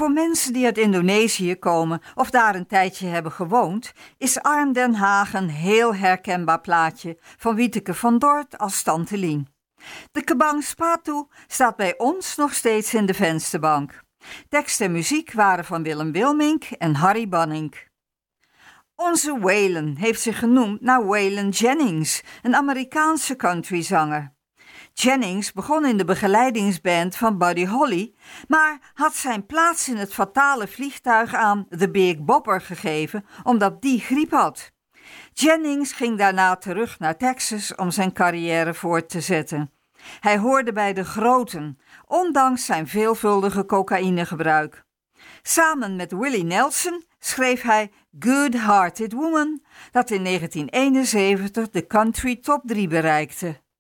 Voor mensen die uit Indonesië komen of daar een tijdje hebben gewoond, is Arm Den Haag een heel herkenbaar plaatje van Wieteke van Dort als Tante Lien. De Kabang Spatu staat bij ons nog steeds in de vensterbank. Tekst en muziek waren van Willem Wilmink en Harry Banning. Onze Waylon heeft zich genoemd naar Waylon Jennings, een Amerikaanse countryzanger. Jennings begon in de begeleidingsband van Buddy Holly, maar had zijn plaats in het fatale vliegtuig aan The Big Bopper gegeven, omdat die griep had. Jennings ging daarna terug naar Texas om zijn carrière voort te zetten. Hij hoorde bij de groten, ondanks zijn veelvuldige cocaïnegebruik. Samen met Willie Nelson schreef hij Good Hearted Woman, dat in 1971 de country top 3 bereikte.